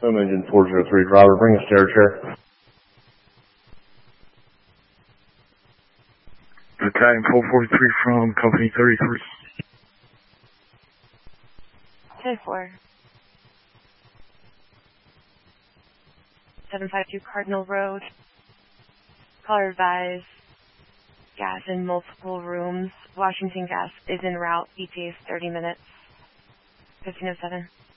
Home engine 403 driver, bring a stair chair. Battalion 443 from Company 33. 10-4. 752 Cardinal Road. Caller advised. Gas in multiple rooms. Washington Gas is en route. ETA is 30 minutes. 1507.